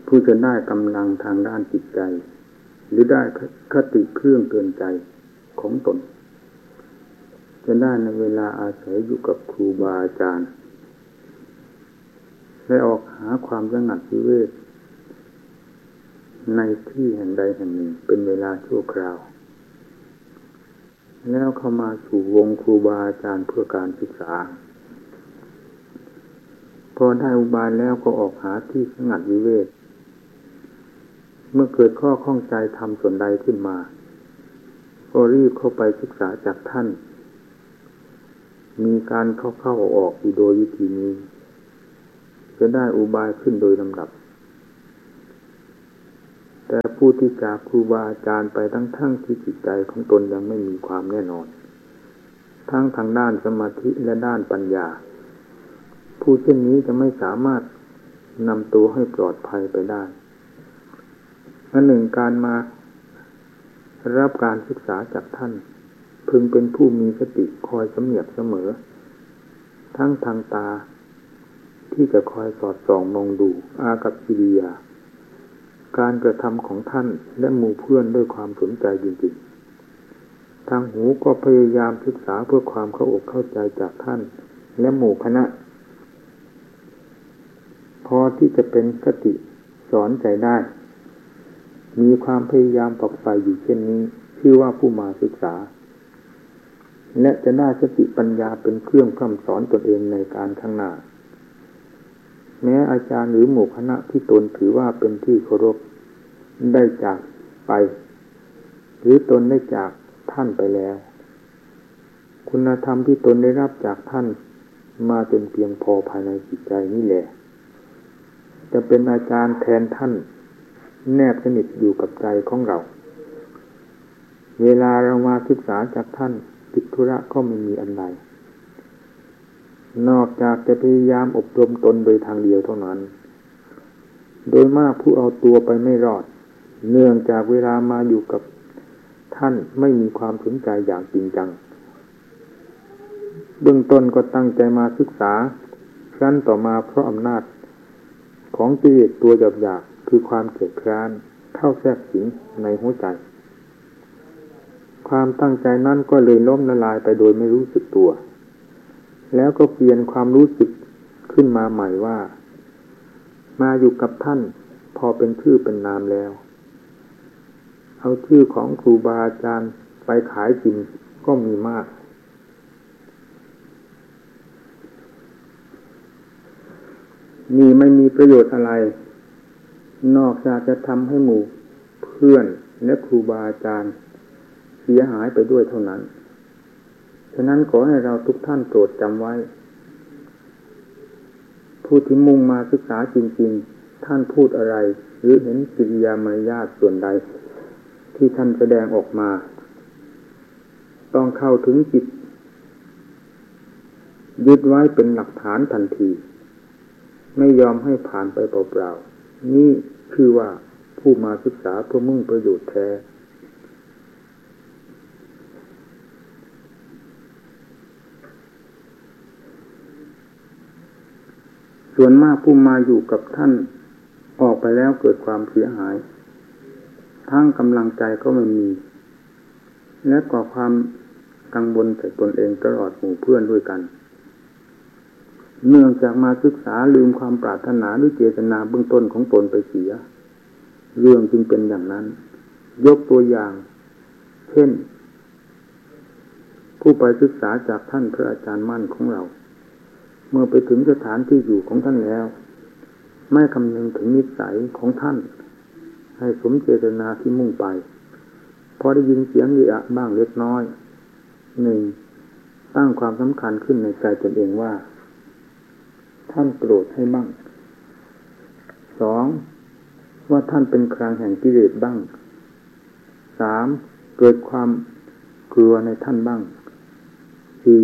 ผู้จะได้กำลังทางด้านจิตใจหรือได้คติเครื่องเตือนใจของตนจะได้ในเวลาอาศัยอยู่กับครูบาอาจารย์ได้ออกหาความสงัดวิเวกในที่แห่งใดแห่งหนึ่งเป็นเวลาชั่วคราวแล้วเข้ามาสู่วงครูบาอาจารย์เพื่อการศึกษาพอได้อุบายแล้วก็ออกหาที่สงัดวิเวกเมื่อเกิดข้อข้องใจทำส่วนใดขึ้นมาก็รีบเข้าไปศึกษาจากท่านมีการเข้าออกอยู่โดยวิธีนี้จะได้อุบายขึ้นโดยลำดับแต่ผู้ที่จากครูบาอาจารย์ไปทั้งที่จิตใจของตนยังไม่มีความแน่นอนทั้งทางด้านสมาธิและด้านปัญญาผู้เช่นนี้จะไม่สามารถนำตัวให้ปลอดภัยไปได้อันหนึ่งการมารับการศึกษาจากท่านพึงเป็นผู้มีสติคอยสำเนียกเสมอทั้งทางตาที่จะคอยสอดส่องมองดูอากัปกิริยาการกระทำของท่านและหมู่เพื่อนด้วยความสนใจจริงๆทางหูก็พยายามศึกษาเพื่อความเข้าอกเข้าใจจากท่านและหมู่คณะพอที่จะเป็นคติสอนใจได้มีความพยายามฝักใฝ่อยู่เช่นนี้ชื่อว่าผู้มาศึกษาและจะได้สติปัญญาเป็นเครื่องพร่ำสอนตนเองในการข้างหน้าแม้อาจารย์หรือหมู่คณะที่ตนถือว่าเป็นที่เคารพได้จากไปหรือตนได้จากท่านไปแล้วคุณธรรมที่ตนได้รับจากท่านมาจนเพียงพอภายในจิตใจนี่แหละจะเป็นอาจารย์แทนท่านแนบสนิทอยู่กับใจของเราเวลาเรามาศึกษาจากท่านกิจธุระก็ไม่มีอันใดนอกจากจะพยายามอบรมตนโดยทางเดียวเท่านั้นโดยมากผู้เอาตัวไปไม่รอดเนื่องจากเวลามาอยู่กับท่านไม่มีความสนใจอย่างจริงจังเบื้องต้นก็ตั้งใจมาศึกษาครั้นต่อมาเพราะอำนาจของกิเลสตัวหยาบๆคือความเกลียดคร้านเข้าแทรกสิงในหัวใจความตั้งใจนั้นก็เลยล้มละลายไปโดยไม่รู้สึกตัวแล้วก็เปลี่ยนความรู้สึกขึ้นมาใหม่ว่ามาอยู่กับท่านพอเป็นชื่อเป็นนามแล้วเอาชื่อของครูบาอาจารย์ไปขายกินก็มีมากนี่ไม่มีประโยชน์อะไรนอกจากจะทำให้หมู่เพื่อนและครูบาอาจารย์เสียหายไปด้วยเท่านั้นฉะนั้นขอให้เราทุกท่านโปรดจำไว้ผู้ที่มุ่งมาศึกษาจริงๆท่านพูดอะไรหรือเห็นกิริยามารยาทส่วนใดที่ท่านแสดงออกมาต้องเข้าถึงจิตยึดไว้เป็นหลักฐานทันทีไม่ยอมให้ผ่านไปเปล่าๆนี่คือว่าผู้มาศึกษาเพื่อมุ่งประโยชน์แท้ส่วนมากผู้มาอยู่กับท่านออกไปแล้วเกิดความเสียหายทั้งกำลังใจก็ไม่มีและก่อความกังวลใส่ตนเองตลอดหมู่เพื่อนด้วยกันเนื่องจากมาศึกษาลืมความปรารถนาหรือเจตนาเบื้องต้นของตนไปเสียเรื่องจึงเป็นอย่างนั้นยกตัวอย่างเช่นผู้ไปศึกษาจากท่านพระอาจารย์มั่นของเราเมื่อไปถึงสถานที่อยู่ของท่านแล้วไม่คำนึงถึงนิสัยของท่านให้สมเจตนาที่มุ่งไปพอได้ยินเสียงเอะบ้างเล็กน้อยหนึ่งตั้งความสำคัญขึ้นในใจตนเองว่าท่านโกรธให้บ้างสองว่าท่านเป็นครั้งแห่งกิเลสบ้างสามเกิดความกลัวในท่านบ้างสี่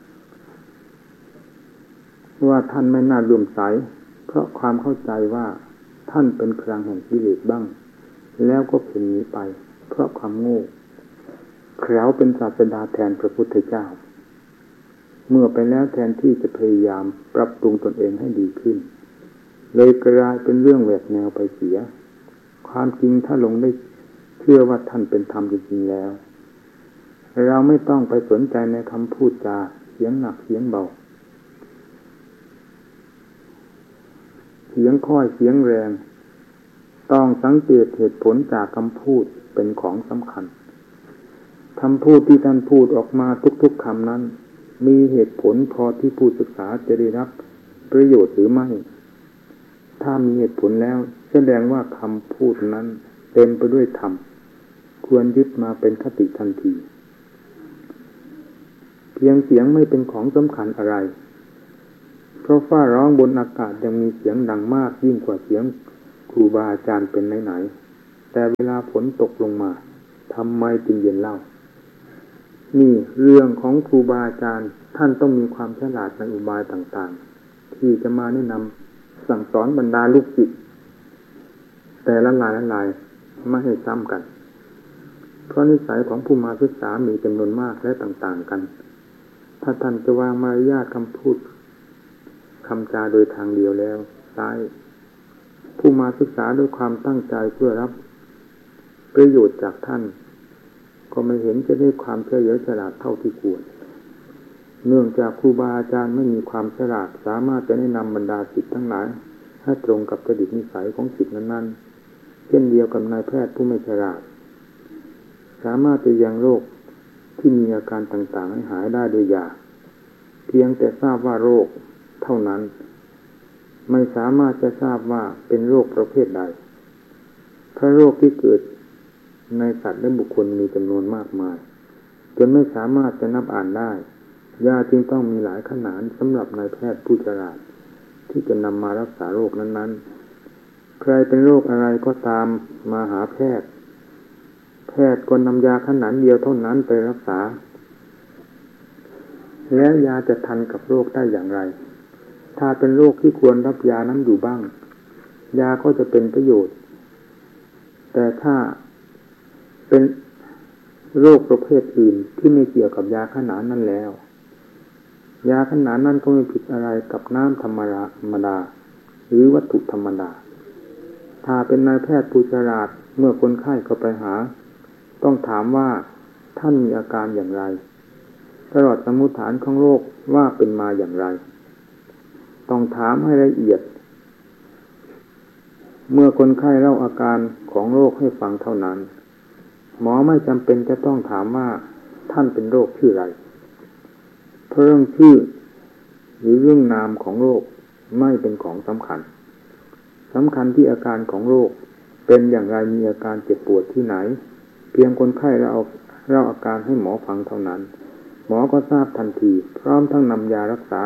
ว่าท่านไม่น่าเลื่อมใสเพราะความเข้าใจว่าท่านเป็นครั้งแห่งกิเลสบ้างแล้วก็เพ่นหนีไปเพราะความโง่เขลาเป็นศาสดาแทนพระพุทธเจ้าเมื่อไปแล้วแทนที่จะพยายามปรับปรุงตนเองให้ดีขึ้นเลยกลายเป็นเรื่องแหวกแนวไปเสียความจริงถ้าลงได้เชื่อว่าท่านเป็นธรรมจริงๆแล้วเราไม่ต้องไปสนใจในคำพูดจาเสียงหนักเสียงเบาเสียงค่อยเสียงแรงต้องสังเกตเหตุผลจากคำพูดเป็นของสำคัญคำพูดที่ท่านพูดออกมาทุกๆคำนั้นมีเหตุผลพอที่ผู้ศึกษาจะได้รับประโยชน์หรือไม่ถ้ามีเหตุผลแล้วแสดงว่าคำพูดนั้นเต็มไปด้วยธรรมควรยึดมาเป็นคติทันทีเพียงเสียงไม่เป็นของสำคัญอะไรเพราะฟ้าร้องบนอากาศยังมีเสียงดังมากยิ่งกว่าเสียงครูบาอาจารย์เป็นไหนๆแต่เวลาฝนตกลงมาทำไมจึงเย็นเล่านี่เรื่องของครูบาอาจารย์ท่านต้องมีความฉลาดในอุบายต่างๆที่จะมาแนะนำสั่งสอนบรรดาลูกศิษย์แต่ละลายไม่ให้ซ้ำกันเพราะนิสัยของผู้มาศึกษามีจำนวนมากและต่างๆกันถ้าท่านจะวางมารยาทคำพูดคำจาโดยทางเดียวแล้วซ้ายผู้มาศึกษาด้วยความตั้งใจเพื่อรับประโยชน์จากท่านก็ไม่เห็นจะได้ความเฉลียวฉลาดเท่าที่ควรเนื่องจากครูบาอาจารย์ไม่มีความฉลาดสามารถจะแนะนำบรรดาศิษย์ทั้งหลายให้ตรงกับจริตนิสัยของศิษย์นั้นๆเช่นเดียวกับนายแพทย์ผู้ไม่ฉลาดสามารถจะยังโรคที่มีอาการต่างๆให้หายได้โดยยาเพียงแต่ทราบว่าโรคเท่านั้นไม่สามารถจะทราบว่าเป็นโรคประเภทใดเพราะโรคที่เกิดในสัตว์และบุคคลมีจำนวนมากมายจนไม่สามารถจะนับอ่านได้ยาจึงต้องมีหลายขนาดสำหรับนายแพทย์ผู้ฉลาดที่จะนำมารักษาโรคนั้นๆใครเป็นโรคอะไรก็ตามมาหาแพทย์ก็นำยาขนาดเดียวเท่านั้นไปรักษาแล้วยาจะทันกับโรคได้อย่างไรถ้าเป็นโรคที่ควรรับยานั้นอยู่บ้างยาก็จะเป็นประโยชน์แต่ถ้าเป็นโรคประเภทอื่นที่ไม่เกี่ยวกับยาขนาดนั้นแล้วยาขนาดนั้นก็ไม่ผิดอะไรกับน้ำธรรมดาหรือวัตถุธรรมดาถ้าเป็นนายแพทย์ผู้ฉลาดเมื่อคนไข้เข้าไปหาต้องถามว่าท่านมีอาการอย่างไรตลอดสมุฏฐานของโรคว่าเป็นมาอย่างไรต้องถามให้ละเอียดเมื่อคนไข้เล่าอาการของโรคให้ฟังเท่านั้นหมอไม่จำเป็นจะต้องถามว่าท่านเป็นโรคชื่ออะไรเพราะเรื่องชื่อหรือเรื่องนามของโรคไม่เป็นของสำคัญที่อาการของโรคเป็นอย่างไรมีอาการเจ็บปวดที่ไหนเพียงคนไข้เล่าอาการให้หมอฟังเท่านั้นหมอก็ทราบทันทีพร้อมทั้งนำยารักษา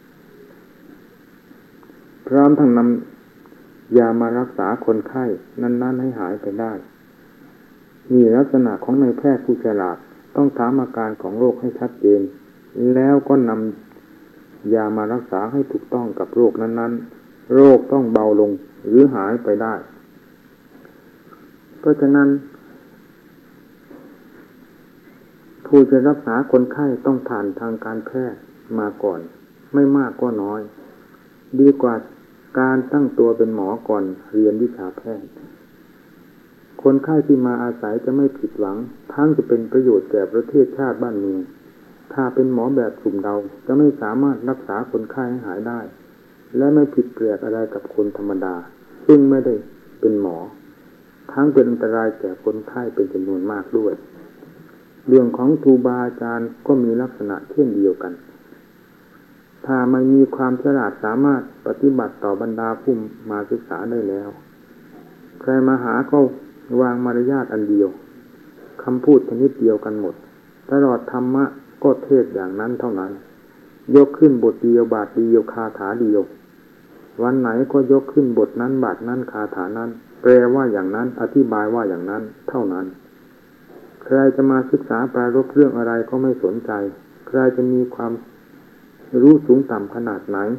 พร้อมทั้งนำยามารักษาคนไข้นั้นๆให้หายไปได้มีลักษณะของนายแพทย์ผู้ฉลาดต้องถามอาการของโรคให้ชัดเจนแล้วก็นำยามารักษาให้ถูกต้องกับโรคนั้นๆโรคต้องเบาลงหรือหายไปได้เพราะฉะนั้นผู้จะรักษาคนไข้ต้องผ่านทางการแพทย์มาก่อนไม่มากก็น้อยดีกว่าการตั้งตัวเป็นหมอก่อนเรียนวิชาแพทย์คนไข้ที่มาอาศัยจะไม่ผิดหวังทั้งจะเป็นประโยชน์แก่ประเทศชาติบ้านเมืองถ้าเป็นหมอแบบสุ่มเดาจะไม่สามารถรักษาคนไข้ให้หายได้และไม่ผิดแปลกอะไรกับคนธรรมดาซึ่งไม่ได้เป็นหมอทั้งเป็นอันตรายแก่คนไข้เป็นจำนวนมากด้วยเรื่องของครูบาอาจารย์ก็มีลักษณะเช่นเดียวกันถ้าไม่มีความฉลาดสามารถปฏิบัติต่อบรรดาผู้มาศึกษาได้แล้วใครมาหาก็วางมารยาทอันเดียวคำพูดชนิดเดียวกันหมดตลอดธรรมะก็เทศอย่างนั้นเท่านั้นยกขึ้นบทเดียวบาทเดียวคาถาเดียววันไหนก็ยกขึ้นบทนั้นบาทนั้นคาถานั้นแปลว่าอย่างนั้นอธิบายว่าอย่างนั้นเท่านั้นใครจะมาศึกษาปรารภเรื่องอะไรก็ไม่สนใจใครจะมีความรู้สูงต่ำขนาดไหน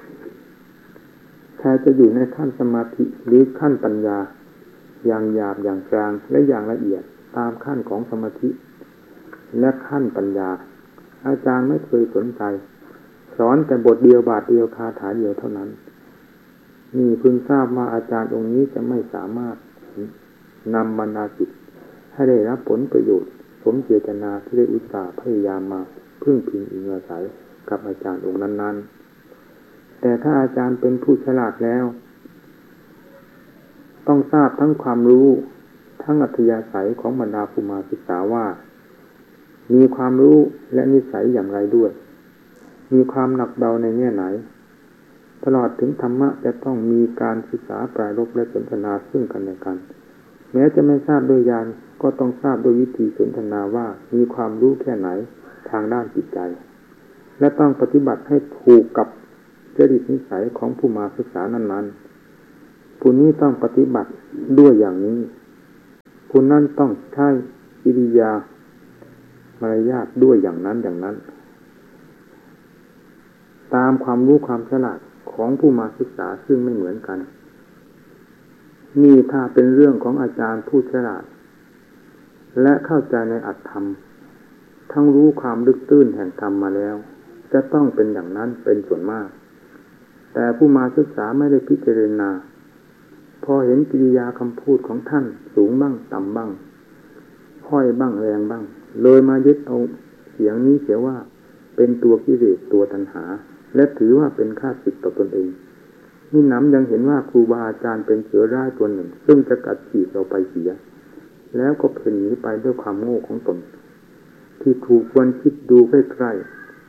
ใครจะอยู่ในขั้นสมาธิหรือขั้นปัญญาอย่างหยาบอย่างกลางและอย่างละเอียดตามขั้นของสมาธิและขั้นปัญญาอาจารย์ไม่เคยสนใจสอนแต่บทเดียวบาทเดียวคาถาเดียวเท่านั้นนี่พึงทราบว่าอาจารย์องค์นี้จะไม่สามารถนำบรรดาจิตให้ได้รับผลประโยชน์สมเจตนาที่ได้อุตส่าห์พยายามมาพึ่งพิงอิงอาศัยกับอาจารย์องค์นั้นๆแต่ถ้าอาจารย์เป็นผู้ฉลาดแล้วต้องทราบทั้งความรู้ทั้งอัธยาศัยของบรรดาผู้มาศึกษาว่ามีความรู้และนิสัยอย่างไรด้วยมีความหนักเบาในแง่ไหนตลอดถึงธรรมะจะต้องมีการศึกษาปรารภและสนทนาซึ่งกันและกันแม้จะไม่ทราบโดยญาณก็ต้องทราบโดยวิธีสนทนาว่ามีความรู้แค่ไหนทางด้านจิตใจและต้องปฏิบัติให้ถูกกับจริตนิสัยของผู้มาศึกษานั้นๆผู้นี้ต้องปฏิบัติด้วยอย่างนี้ผู้นั้นต้องใช้กิริยามารยาทด้วยอย่างนั้นตามความรู้ความฉลาดของผู้มาศึกษาซึ่งไม่เหมือนกันนี่ถ้าเป็นเรื่องของอาจารย์ผู้ฉลาดและเข้าใจในอัตธรรมทั้งรู้ความลึกตื้นแห่งธรรมมาแล้วจะต้องเป็นอย่างนั้นเป็นส่วนมากแต่ผู้มาศึกษาไม่ได้พิจารณาพอเห็นกิริยาคำพูดของท่านสูงบ้างต่ำบ้างค่อยบ้างแรงบ้างเลยมายึดเอาเสียงนี้เสียว่าเป็นตัวกิเลสตัวตัณหาและถือว่าเป็นข้าศึกต่อตนเองนี่น้ำยังเห็นว่าครูบาอาจารย์เป็นเสือร้ายตัวหนึ่งซึ่งจะกัดขีดเราไปเสียแล้วก็เพ่นหนีไปด้วยความโง่ของตนที่ถูกควรคิดดูใกล้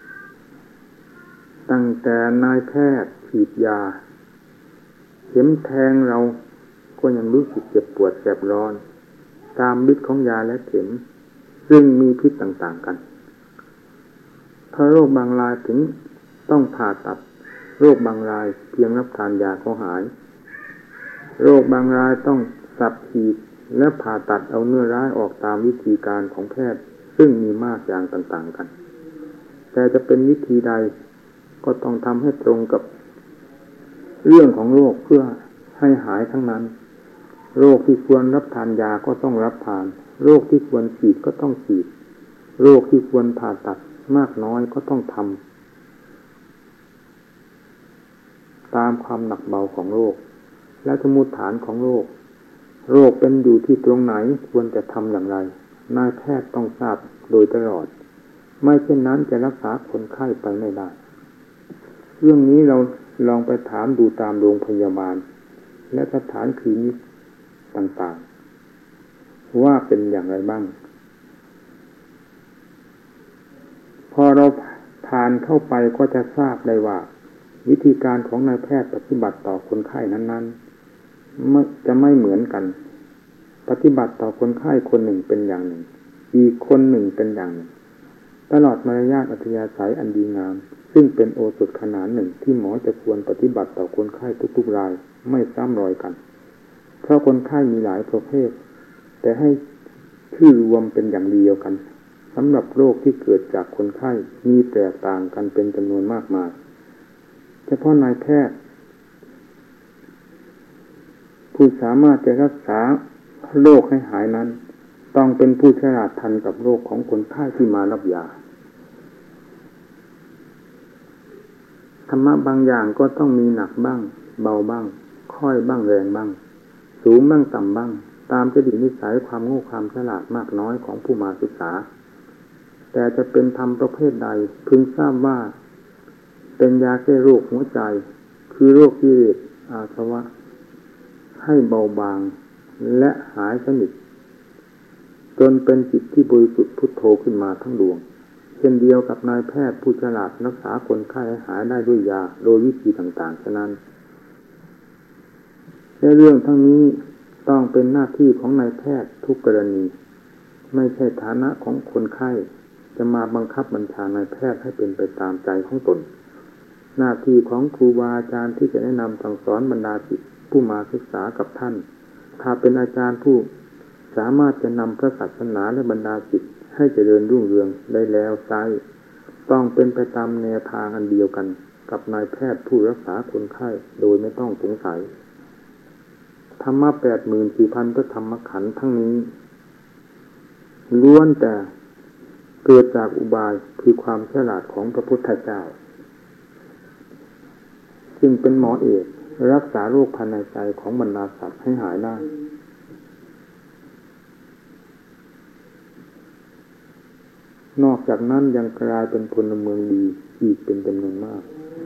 ๆตั้งแต่นายแพทย์ฉีดยาเข็มแทงเราก็ยังรู้สึกเจ็บปวดแสบร้อนตามฤทธิ์ของยาและเข็มซึ่งมีพิษต่างๆกันถ้าโรคบางรายถึงต้องผ่าตัดโรคบางรายเพียงรับทานยาก็หายโรคบางรายต้องสับฉีดและผ่าตัดเอาเนื้อร้ายออกตามวิธีการของแพทย์ซึ่งมีมากอย่างต่างๆกันแต่จะเป็นวิธีใดก็ต้องทำให้ตรงกับเรื่องของโรคเพื่อให้หายทั้งนั้นโรคที่ควรรับทานยาก็ต้องรับทานโรคที่ควรฉีดก็ต้องฉีดโรคที่ควรผ่าตัดมากน้อยก็ต้องทำตามความหนักเบาของโรคและสมุฏฐานของโรคโรคเป็นอยู่ที่ตรงไหนควรจะทำอย่างไรนายแพทย์ต้องทราบโดยตลอดไม่เช่นนั้นจะรักษาคนไข้ไปไม่ได้เรื่องนี้เราลองไปถามดูตามโรงพยาบาลและสถานคลินิกต่างๆว่าเป็นอย่างไรบ้างพอเราผ่านเข้าไปก็จะทราบได้ว่าวิธีการของนายแพทย์ปฏิบัติต่อคนไข้นั้นๆจะไม่เหมือนกันปฏิบัติต่อคนไข้คนหนึ่งเป็นอย่างหนึ่งอีกคนหนึ่งเป็นอย่างหนึ่งตลอดมารยาทอัธยาศัยอันดีงามซึ่งเป็นโอสถขนานหนึ่งที่หมอจะควรปฏิบัติต่อคนไข้ทุกๆรายไม่ซ้ำรอยกันเพราะคนไข้มีหลายประเภทแต่ให้ชื่อรวมเป็นอย่างเดียวกันสำหรับโรคที่เกิดจากคนไข้มีแตกต่างกันเป็นจำนวนมากมายเฉพาะนายแพทย์ผู้สามารถจะรักษาโรคให้หายนั้นต้องเป็นผู้ฉลาดทันกับโรคของคนไข้ที่มารับยาธรรมะบางอย่างก็ต้องมีหนักบ้างเบาบ้างค่อยบ้างแรงบ้างสูงบ้างต่ำบ้างตามจริตนิสัยความโง่ความฉลาดมากน้อยของผู้มาศึกษาแต่จะเป็นธรรมประเภทใดพึงทราบว่าเป็นยาแก้โรคหัวใจคือโรคกิเลสอาสวะให้เบาบางและหายสนิทจนเป็นจิตที่บริสุทธิ์พุทโธขึ้นมาทั้งดวงเช่นเดียวกับนายแพทย์ผู้ฉลาดรักษาคนไข้ให้หายได้ด้วยยาโดยวิธีต่างๆฉะนั้นในเรื่องทั้งนี้ต้องเป็นหน้าที่ของนายแพทย์ทุกกรณีไม่ใช่ฐานะของคนไข้จะมาบังคับบัญชานายแพทย์ให้เป็นไปตามใจของตนหน้าที่ของครูบาอาจารย์ที่จะแนะนำสั่งสอนบรรดาศิษย์ผู้มาศึกษากับท่านถ้าเป็นอาจารย์ผู้สามารถจะนำพระศาสนาและบรรดาศิษย์ให้เจริญรุ่งเรืองได้แล้วไซร้ต้องเป็นไปตามแนวทางอันเดียวกันกับนายแพทย์ผู้รักษาคนไข้โดยไม่ต้องสงสัยธรรมะ 84,000 พระธรรมขันธ์ทั้งนี้ล้วนแต่เกิดจากอุบายคือความฉลาดของพระพุทธเจ้าซึ่งเป็นหมอเอกรักษาโรคภายในใจของบรรดาสัตว์ให้หายได้นอกจากนั้นยังกลายเป็นพลเมืองดีอีกเป็นจำนวนมาก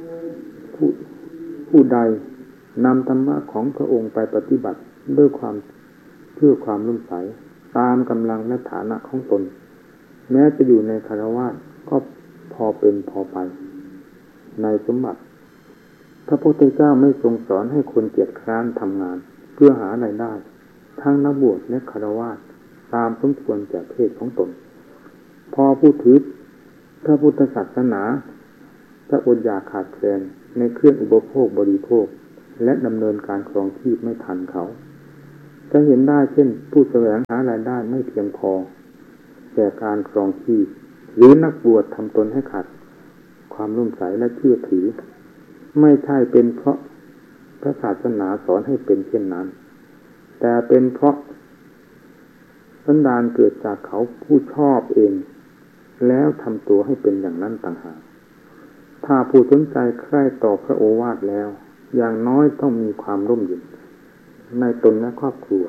ผู้ใดนำธรรมะของพระองค์ไปปฏิบัติด้วยความเพื่อความลุ่มใสตามกำลังและฐานะของตนแม้จะอยู่ในคฤหัสถ์ก็พอเป็นพอไปในสมบัติพระพุทธเจ้าไม่ทรงสอนให้คนเกียจคร้านทำงานเพื่อหารายได้ทั้งนักบวชและคฤหัสถ์ตามสมควรแก่เพศของตนพอผู้ถือพระพุทธศาสนาจะอดอยากขาดแคลนในเครื่องอุปโภคบริโภคและดำเนินการครองชีพไม่ทันเขาจะเห็นได้เช่นผู้แสวงหารายได้ไม่เพียงพอแก่การครองชีพหรือนักบวชทำตนให้ขาดความร่วมใสและเชื่อถือไม่ใช่เป็นเพราะพระศาสนาสอนให้เป็นเช่นนั้นแต่เป็นเพราะสันดานเกิดจากเขาผู้ชอบเองแล้วทำตัวให้เป็นอย่างนั้นต่างหากถ้าผู้สนใจใคร่ต่อพระโอวาทแล้วอย่างน้อยต้องมีความร่มเย็นในตนและครอบครัว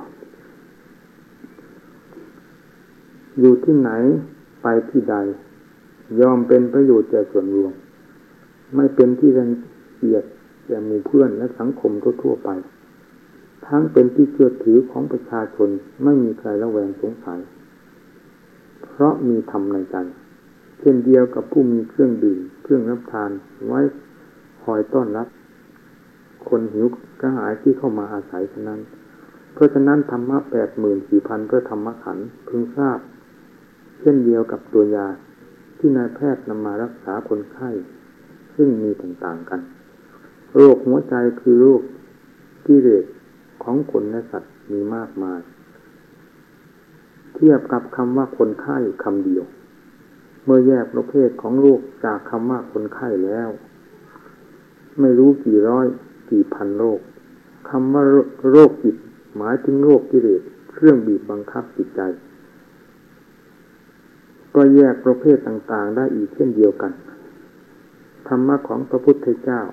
อยู่ที่ไหนไปที่ใดยอมเป็นประโยชน์แก่ส่วนรวมไม่เป็นที่รังเกียจแก่หมู่เพื่อนและสังคมทั่วไปทั้งเป็นที่เชื่อถือของประชาชนไม่มีใครระแวงสงสัยเพราะมีธรรมในใจเช่นเดียวกับผู้มีเครื่องดื่มเครื่องรับทานไว้คอยต้อนรับคนหิวกระหายที่เข้ามาอาศัยฉะนั้นเพราะฉะนั้นธรรมะ 84,000 พระธรรมขันธ์พึงทราบเช่นเดียวกับตัวยาที่นายแพทย์นำมารักษาคนไข้ซึ่งมีต่างๆกันโรคหัวใจคือโรคกิเลสของคนและสัตว์มีมากมายเทียบกับคำว่าคนไข้คำเดียวเมื่อแยกประเภทของโรคจากคำว่าคนไข้แล้วไม่รู้กี่ร้อยกี่พันโรคคำว่าโรคจิตหมายถึงโรคกิเลสเครื่องบีบบังคับจิตใจก็แยกประเภทต่างๆได้อีกเช่นเดียวกันธรรมะของพระพุทธเจ้า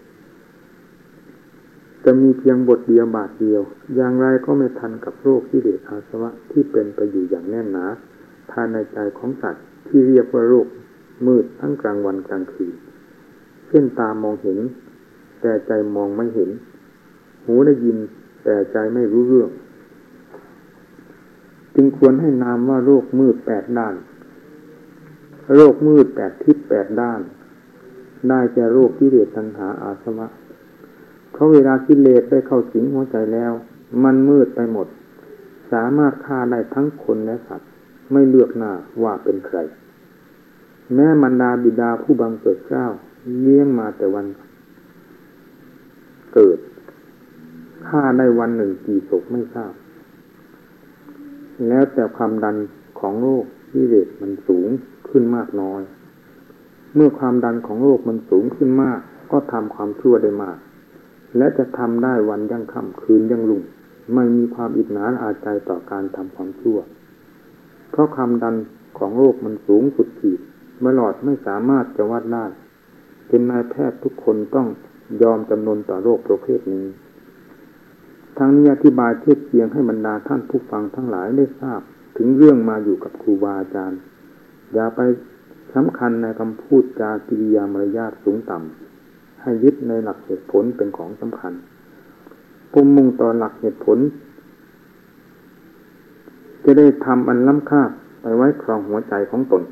จะมีเพียงบทเดียวบาทเดียวอย่างไรก็ไม่ทันกับโรคกิเลสอาสวะที่เป็นไปอยู่อย่างแน่นหนาภายในใจของสัตว์ที่เรียกว่าโรคมืดทั้งกลางวันกลางคืนเช่นตามองเห็นแต่ใจมองไม่เห็นหูได้ยินแต่ใจไม่รู้เรื่องจึงควรให้นามว่าโรคมืด8ด้านโรคมืด8ทิศ8ด้านได้แก่โรคกิเลสตัณหาอาสวะเพราะเวลากิเลสได้เข้าสิงหัวใจแล้วมันมืดไปหมดสามารถฆ่าได้ทั้งคนและสัตว์ไม่เลือกหน้าว่าเป็นใครแม้มารดาบิดาผู้บังเกิดเกล้าเลี้ยงมาแต่วันเกิดฆ่าได้วันหนึ่งกี่ศพไม่ทราบแล้วแต่ความดันของโรคกิเลสมันสูงขึ้นมากน้อยเมื่อความดันของโรคมันสูงขึ้นมากก็ทำความชั่วได้มากและจะทำได้วันยั่งค่ำคืนยั่งรุ่งไม่มีความอิจฉาอาใจต่อการทำความชั่วเพราะความดันของโรคมันสูงสุดขีดเมื่อหลอดไม่สามารถจะวัดได้เป็นนายแพทย์ทุกคนต้องยอมจำนนต่อโรคประเภทนี้ทั้งนี้อธิบายเทียบเคียงให้บรรดาท่านผู้ฟังทั้งหลายได้ทราบถึงเรื่องมาอยู่กับครูบาอาจารย์อย่าไปสำคัญในคำพูดจากิริยามารยาทสูงต่ำให้ยึดในหลักเหตุผลเป็นของสำคัญมุ่งต่อหลักเหตุผลจะได้ทำอันล้ำค่าไปไว้ครองหัวใจของตน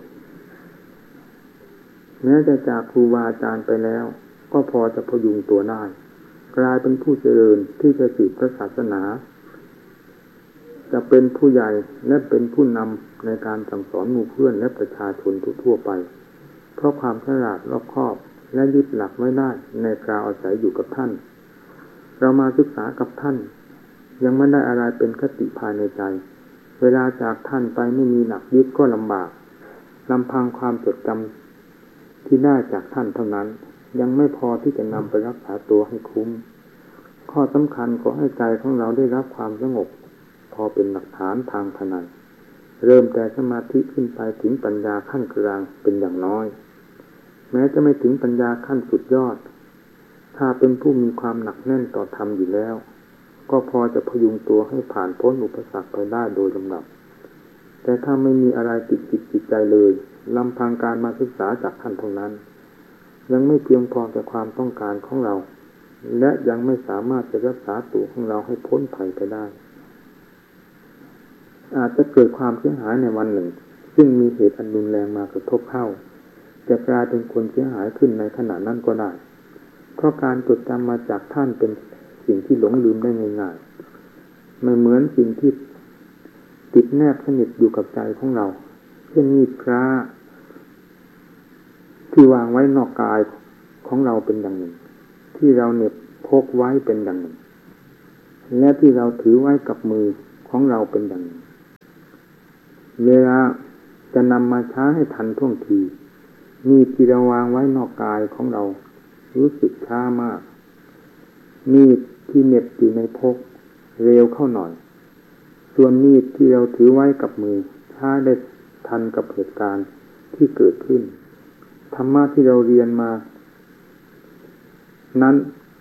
แม้จะจากครูบาอาจารย์ไปแล้วก็พอจะพยุงตัวได้กลายเป็นผู้เจริญที่จะสืบพระศาสนาจะเป็นผู้ใหญ่และเป็นผู้นำในการสั่งสอนหมู่เพื่อนและประชาชนทั่วไปเพราะความฉลาดรอบคอบและยึดหลักไว้ได้ในคราวอาศัยอยู่กับท่านเรามาศึกษากับท่านยังไม่ได้อะไรเป็นคติภายในใจเวลาจากท่านไปไม่มีหลักยึดก็ลำบากลำพังความจดจำที่ได้จากท่านเท่านั้นยังไม่พอที่จะนำไปรักษาตัวให้คุ้มข้อสำคัญขอให้ใจของเราได้รับความสงบพอเป็นหลักฐานทางภายในเริ่มแต่สมาธิขึ้นไปถึงปัญญาขั้นกลางเป็นอย่างน้อยแม้จะไม่ถึงปัญญาขั้นสุดยอดถ้าเป็นผู้มีความหนักแน่นต่อธรรมอยู่แล้วก็พอจะพยุงตัวให้ผ่านพ้นอุปสรรคไปได้โดยลำดับแต่ถ้าไม่มีอะไรติดจิตใจเลยลำพังการมาศึกษาจากท่านเท่านั้นยังไม่เพียงพอแก่ความต้องการของเราและยังไม่สามารถจะรักษาตัวของเราให้พ้นภัยไปได้อาจจะเกิดความเสียหายในวันหนึ่งซึ่งมีเหตุอันรุนแรงมากระทบเข้าจะกลายเป็นคนเสียหายขึ้นในขณะนั้นก็ได้เพราะการจดจำมาจากท่านเป็นสิ่งที่หลงลืมได้ง่ายๆไม่เหมือนสิ่งที่ติดแนบสนิทอยู่กับใจของเราเช่นมีดพระที่วางไว้นอกกายของเราเป็นอย่างหนึ่งที่เราเหน็บพกไว้เป็นอย่างหนึ่งและที่เราถือไว้กับมือของเราเป็นอย่างหนึ่งเวลาจะนำมาใช้ให้ทันท่วงทีมีดที่เราวางไว้นอกกายของเรารู้สึกช้ามากมีดที่เหน็บอยู่ในพกเร็วเข้าหน่อยส่วนมีดที่เราถือไว้กับมือช้าได้ทันกับเหตุการณ์ที่เกิดขึ้นธรรมะที่เราเรียนมานั้น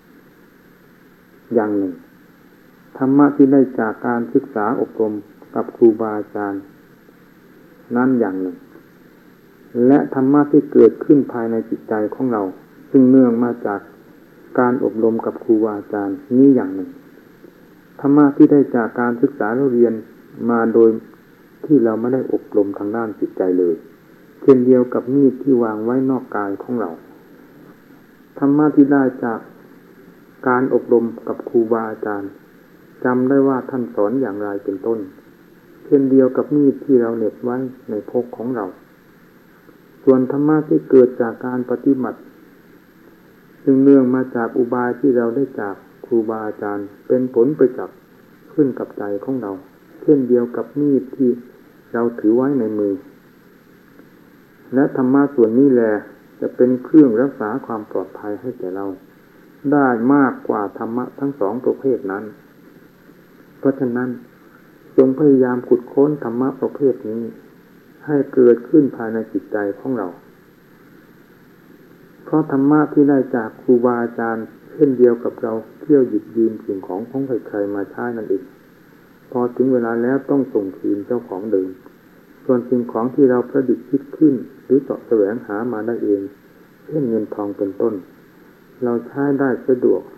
อย่างหนึ่งธรรมะที่ได้จากการศึกษาอบรมกับครูบาอาจารย์นั้นอย่างหนึ่งและธรรมะที่เกิดขึ้นภายในจิตใจของเราซึ่งเนื่องมาจากการอบรมกับครูบาอาจารย์นี้อย่างหนึ่งธรรมะที่ได้จากการศึกษาเราเรียนมาโดยที่เราไม่ได้อบรมทางด้านจิตใจเลยเช่นเดียวกับมีดที่วางไว้นอกกายของเราธรรมะที่ได้จากการอบรมกับครูบาอาจารย์จำได้ว่าท่านสอนอย่างไรเป็นต้นเช่นเดียวกับมีดที่เราเหน็บไว้ในพกของเราส่วนธรรมะที่เกิดจากการปฏิบัติซึ่งเนื่องมาจากอุบายที่เราได้จากครูบาอาจารย์เป็นผลไปจากขึ้นกับใจของเราเช่นเดียวกับมีดที่เราถือไว้ในมือและธรรมะส่วนนี้แลจะเป็นเครื่องรักษาความปลอดภัยให้แก่เราได้มากกว่าธรรมะทั้งสองประเภทนั้นเพราะฉะนั้นจงพยายามขุดค้นธรรมะประเภทนี้ให้เกิดขึ้นภายในจิตใจของเราเพราะธรรมะที่ได้จากครูบาอาจารย์เช่นเดียวกับเราเที่ยวหยิบยืมสิ่งของใครๆมาใช้นั่นเองพอถึงเวลาแล้วต้องส่งคืนเจ้าของเดิมส่วนสิ่งของที่เราประดิษฐ์คิดขึ้นหรือเสาะแสวงหามาได้เองเช่นเงินทองเป็นต้นเราใช้ได้สะดวก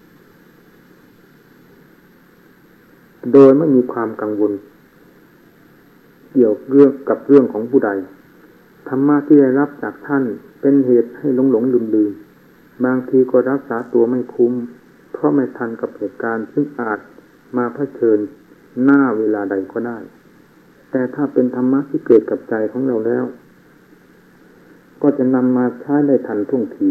โดยไม่มีความกังวลเกี่ยวเรื่องของผู้ใดธรรมะที่ได้รับจากท่านเป็นเหตุให้หลงลืมบางทีก็รักษาตัวไม่คุ้มเพราะไม่ทันกับเหตุการณ์ซึ่งอาจมาเผชิญหน้าเวลาใดก็ได้แต่ถ้าเป็นธรรมะที่เกิดกับใจของเราแล้วก็จะนำมาใช้ได้ทันท่วงที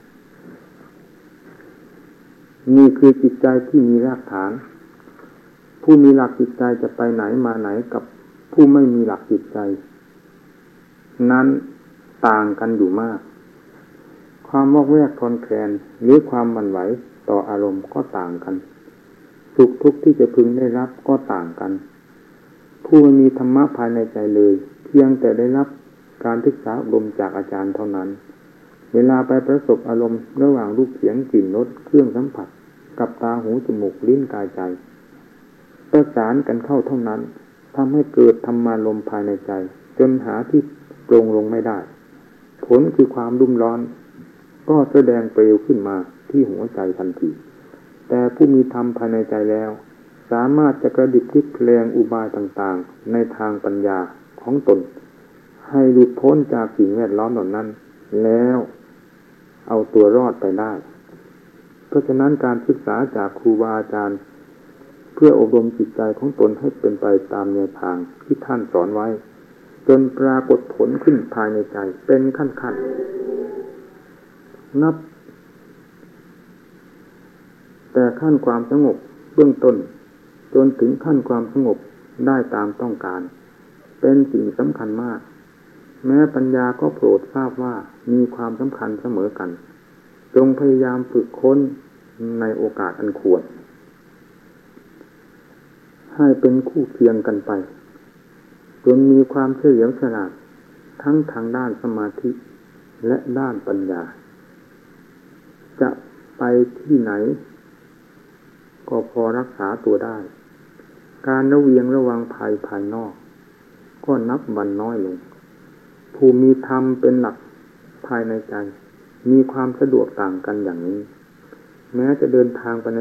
นี่คือจิตใจที่มีรากฐานผู้มีหลักจิตใจจะไปไหนมาไหนกับผู้ไม่มีหลักจิตใจนั้นต่างกันอยู่มากความวอกแวกคลอนแคลนหรือความหวั่นไหวต่ออารมณ์ก็ต่างกันสุขทุกข์ที่จะพึงได้รับก็ต่างกันผู้ไม่มีธรรมะภายในใจเลยเพียงแต่ได้รับการศึกษาอบรมจากอาจารย์เท่านั้นเวลาไปประสบอารมณ์ระหว่างรูปเสียงกลิ่นรสเครื่องสัมผัสกับตาหูจมูกลิ้นกายใจประสานกันเข้าเท่านั้นทำให้เกิดธรรมารมณ์ภายในใจจนหาที่ปรงลงไม่ได้ผลคือความรุ่มร้อนก็แสดงเปลวขึ้นมาที่หัวใจทันทีแต่ผู้มีธรรมภายในใจแล้วสามารถจะกระดิกพลิกแปลงอุบายต่างๆในทางปัญญาของตนให้หลุดพ้นจากสิ่งแวดล้อมเหล่านั้นแล้วเอาตัวรอดไปได้เพราะฉะนั้นการศึกษาจากครูบาอาจารย์เพื่ออบรมจิตใจของตนให้เป็นไปตามแนวทางที่ท่านสอนไว้จนปรากฏผลขึ้นภายในใจเป็นขั้นๆนับแต่ขั้นความสงบเบื้องต้นจนถึงขั้นความสงบได้ตามต้องการเป็นสิ่งสำคัญมากแม้ปัญญาก็โปรดทราบว่ามีความสำคัญเสมอกันจงพยายามฝึกค้นในโอกาสอันควรให้เป็นคู่เคียงกันไปจนมีความเฉลียวฉลาดทั้งทางด้านสมาธิและด้านปัญญาจะไปที่ไหนก็พอรักษาตัวได้การระเวียงระวังภัยภายนอกก็นับวันน้อยลงผู้มีธรรมเป็นหลักภายในใจมีความสะดวกต่างกันอย่างนี้แม้จะเดินทางไป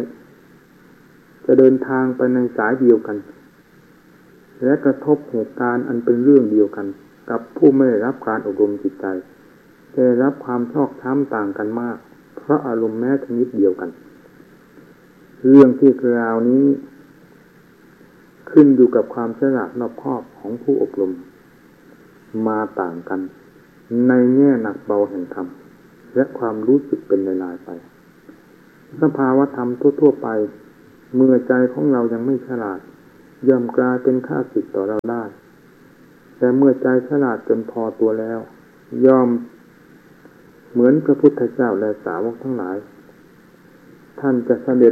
ในสายเดียวกันและกระทบเหตุการณ์อันเป็นเรื่องเดียวกันกับผู้ไม่ได้รับการอบรมจิตใจได้รับความชอกช้ำต่างกันมากเพราะอารมณ์แม้ชนิดเดียวกันเรื่องที่กล่าวนี้ขึ้นอยู่กับความฉลาดรอบคอบของผู้อบรมมาต่างกันในแง่หนักเบาแห่งธรรมและความรู้สึกเป็นลายๆไปสภาวธรรมทั่วๆไปเมื่อใจของเรายังไม่ฉลาดย่อมกลายเป็นข้าศึกต่อเราได้แต่เมื่อใจฉลาดจนพอตัวแล้วย่อมเหมือนพระพุทธเจ้าและสาวกทั้งหลายท่านจะเสด็จ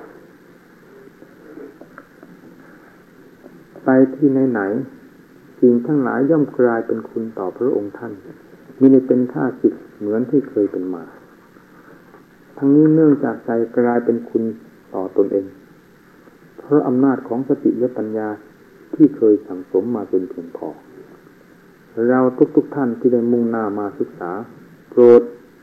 ไปที่ไหนๆสิ่งทั้งหลายย่อมกลายเป็นคุณต่อพระองค์ท่านมิได้เป็นข้าศึกเหมือนที่เคยเป็นมาทั้งนี้เนื่องจากใจกลายเป็นคุณต่อตนเองเพราะอำนาจของสติและปัญญาที่เคยสั่งสมมาจนเพียงพอเราทุกท่านที่ได้มุ่งหน้ามาศึกษาโปรด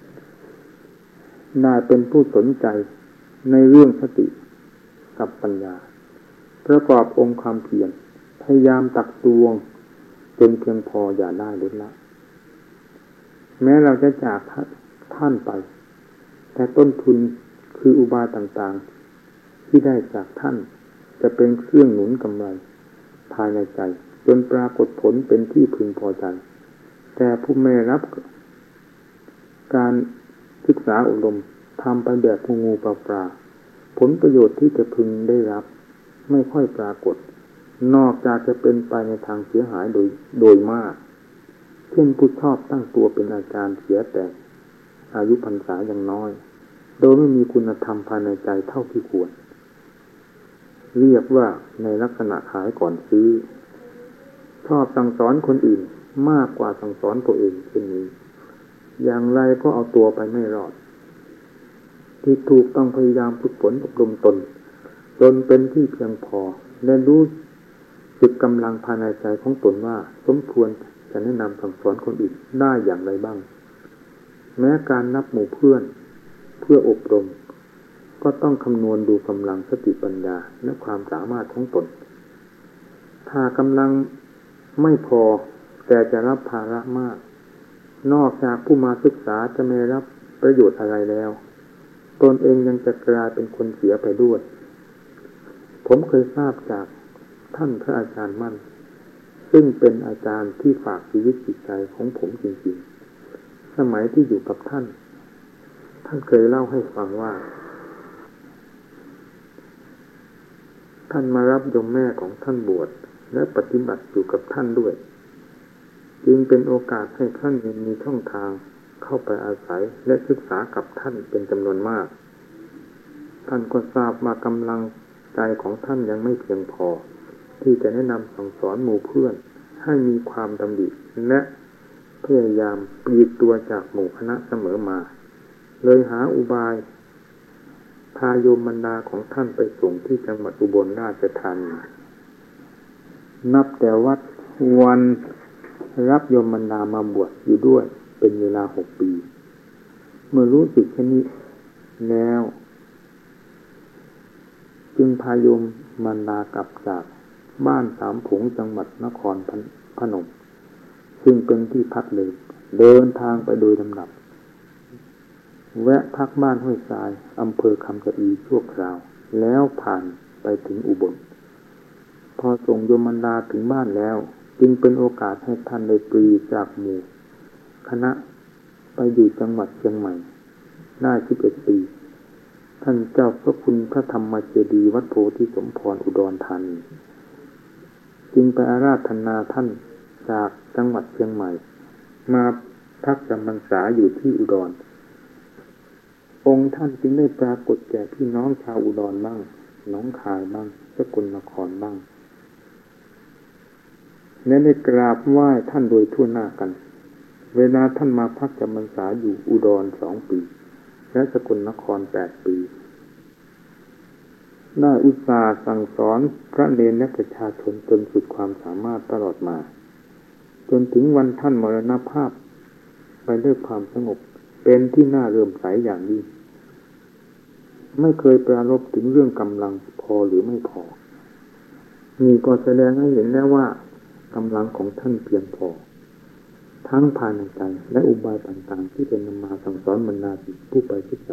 ได้เป็นผู้สนใจในเรื่องสติกับปัญญาประกอบองค์ความเพียรพยายามตักตวงจนเพียงพออย่าได้ลดละแม้เราจะจากท่านไปแต่ต้นทุนคืออุบายต่างๆที่ได้จากท่านจะเป็นเครื่องหนุนกำไรภายในใจจนปรากฏผลเป็นที่พึงพอใจแต่ผู้ไม่รับการศึกษาอบรมทำไปแบบงูปลาผลประโยชน์ที่จะพึงได้รับไม่ค่อยปรากฏนอกจากจะเป็นไปในทางเสียหายโดยมากเช่นผู้ชอบตั้งตัวเป็นอาจารย์เสียแต่อายุพรรษายังน้อยโดยไม่มีคุณธรรมภายในใจเท่าที่ควรเรียกว่าในลักษณะขายก่อนซื้อชอบสั่งสอนคนอื่นมากกว่าสั่งสอนตัวเองเช่นนี้อย่างไรก็เอาตัวไปไม่รอดที่ถูกต้องพยายามฝึกฝนอบรมตนจนเป็นที่เพียงพอและรู้สึกกำลังภายในใจของตนว่าสมควรจะแนะนำสั่งสอนคนอื่นได้อย่างไรบ้างแม้การนับหมู่เพื่อนเพื่ออบรมก็ต้องคำนวณดูกำลังสติปัญญาและความสามารถของตนถ้ากำลังไม่พอแต่จะรับภาระมากนอกจากผู้มาศึกษาจะไม่รับประโยชน์อะไรแล้วตนเองยังจะกลายเป็นคนเสียไปด้วยผมเคยทราบจากท่านพระอาจารย์มั่นซึ่งเป็นอาจารย์ที่ฝากชีวิตจิตใจของผมจริงๆสมัยที่อยู่กับท่านเคยเล่าให้ฟังว่าท่านมารับโยมแม่ของท่านบวชและปฏิบัติอยู่กับท่านด้วยจึงเป็นโอกาสให้ท่านมีช่องทางเข้าไปอาศัยและศึกษากับท่านเป็นจำนวนมากท่านก็ทราบว่ากำลังใจของท่านยังไม่เพียงพอที่จะแนะนำสั่งสอนหมู่เพื่อนให้มีความดำริและพยายามปลีกตัวจากหมู่คณะเสมอมาเลยหาอุบายพาโยมบรรดาของท่านไปส่งที่จังหวัดอุบลราชธานีนับแต่วันรับโยมบรรดามาบวชอยู่ด้วยเป็นเวลา6 ปีเมื่อรู้สึกเช่นนี้แล้วจึงพาโยมบรรดากลับจากบ้านสามผงจังหวัดนครพนมซึ่งเป็นที่พักเลยเดินทางไปโดยลำดับแวะพักบ้านห้วยทรายอำเภอคำชะอีชั่วคราวแล้วผ่านไปถึงอุบลพอส่งโยมบรรดาถึงบ้านแล้วจึงเป็นโอกาสให้ท่านได้ปลีกจากหมู่คณะไปอยู่จังหวัดเชียงใหม่ได้11 ปีท่านเจ้าพระคุณพระธรรมเจดีย์วัดโพธิสมพรอุดรธานีจึงไปอาราธนาท่านจากจังหวัดเชียงใหม่มาพักจำพรรษาอยู่ที่อุดรองค์ท่านจึงได้ปรากฏแก่พี่น้องชาวอุดรบ้างหนองคายบ้างสกลนครบ้างและได้กราบไหว้ท่านโดยทั่วหน้ากันเวลาท่านมาพักจำพรรษาอยู่อุดร2 ปีและสกลนคร8 ปีได้อุตส่าห์สั่งสอนพระเนรและประชาชนจนสุดความสามารถตลอดมาจนถึงวันท่านมรณภาพไปด้วยความสงบเป็นที่น่าเลื่อมใสอย่างยิ่งไม่เคยปรารภถึงเรื่องกำลังพอหรือไม่พอนี่ก็แสดงให้เห็นแล้วว่ากำลังของท่านเพียงพอทั้งภายในใจและอุบายต่างๆที่เป็นนำมาสั่งสอนบรรดาศิษย์ผู้ไปศึกษา